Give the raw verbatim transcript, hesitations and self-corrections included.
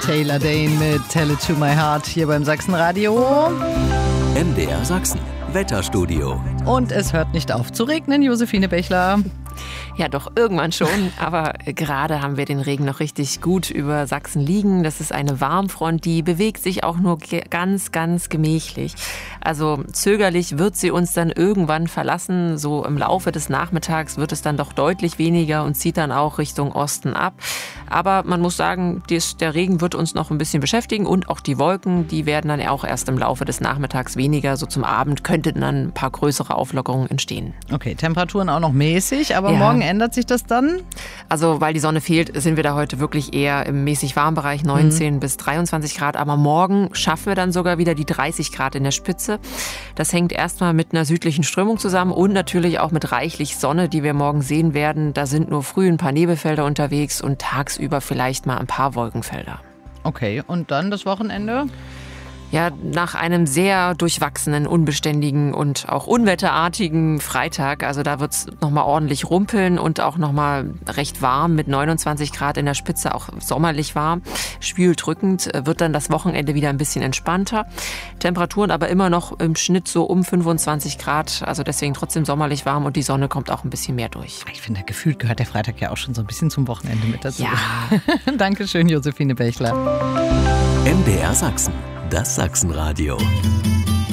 Taylor Dane mit Tell It To My Heart hier beim Sachsenradio. M D R Sachsen, Wetterstudio. Und es hört nicht auf zu regnen, Josephine Bechler. Ja, doch, irgendwann schon. Aber gerade haben wir den Regen noch richtig gut über Sachsen liegen. Das ist eine Warmfront, die bewegt sich auch nur ganz, ganz gemächlich. Also zögerlich wird sie uns dann irgendwann verlassen. So im Laufe des Nachmittags wird es dann doch deutlich weniger und zieht dann auch Richtung Osten ab. Aber man muss sagen, der Regen wird uns noch ein bisschen beschäftigen und auch die Wolken, die werden dann auch erst im Laufe des Nachmittags weniger. So zum Abend könnten dann ein paar größere Auflockerungen entstehen. Okay, Temperaturen auch noch mäßig, aber ja. morgen ändert sich das dann? Also weil die Sonne fehlt, sind wir da heute wirklich eher im mäßig warmen Bereich, neunzehn mhm. bis dreiundzwanzig Grad. Aber morgen schaffen wir dann sogar wieder die dreißig Grad in der Spitze. Das hängt erstmal mit einer südlichen Strömung zusammen und natürlich auch mit reichlich Sonne, die wir morgen sehen werden. Da sind nur früh ein paar Nebelfelder unterwegs und tagsüber vielleicht mal ein paar Wolkenfelder. Okay, und dann das Wochenende? Ja, nach einem sehr durchwachsenen, unbeständigen und auch unwetterartigen Freitag, also da wird es nochmal ordentlich rumpeln und auch nochmal recht warm mit neunundzwanzig Grad in der Spitze, auch sommerlich warm, schwüldrückend, wird dann das Wochenende wieder ein bisschen entspannter. Temperaturen aber immer noch im Schnitt so um fünfundzwanzig Grad, also deswegen trotzdem sommerlich warm und die Sonne kommt auch ein bisschen mehr durch. Ich finde, gefühlt gehört der Freitag ja auch schon so ein bisschen zum Wochenende mit dazu. Ja. Dankeschön, Josephine Bechler. M D R Sachsen, das Sachsenradio.